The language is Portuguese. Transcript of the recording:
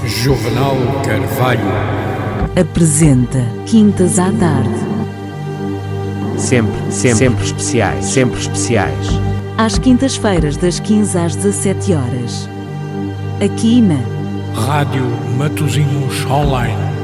Juvenal Carvalho apresenta Quintas à Tarde. Sempre especiais. Às quintas-feiras, das 15 às 17 horas. Aqui na Rádio Matosinhos Online.